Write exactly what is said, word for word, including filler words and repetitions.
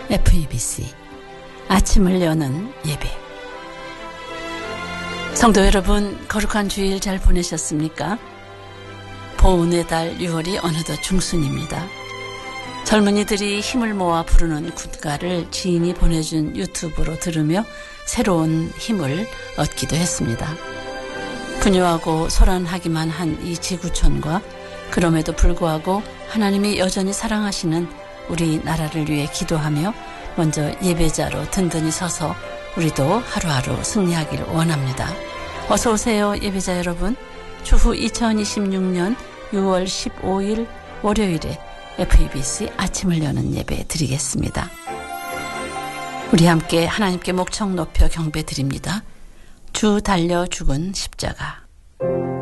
에프이비씨 아침을 여는 예배. 성도 여러분, 거룩한 주일 잘 보내셨습니까? 보은의 달 유월이 어느덧 중순입니다. 젊은이들이 힘을 모아 부르는 군가를 지인이 보내준 유튜브로 들으며 새로운 힘을 얻기도 했습니다. 분유하고 소란하기만 한 이 지구촌과 그럼에도 불구하고 하나님이 여전히 사랑하시는 우리 나라를 위해 기도하며 먼저 예배자로 든든히 서서 우리도 하루하루 승리하기를 원합니다. 어서 오세요, 예배자 여러분. 추후 이천이십육 년 유월 십오일 월요일에 에프이비씨 아침을 여는 예배 드리겠습니다. 우리 함께 하나님께 목청 높여 경배 드립니다. 주 달려 죽은 십자가.